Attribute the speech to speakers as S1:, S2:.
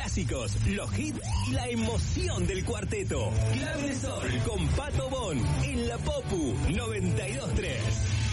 S1: clásicos, los hits y la emoción del cuarteto. Clave de Sol con Pato Bon en la Popu 92.3.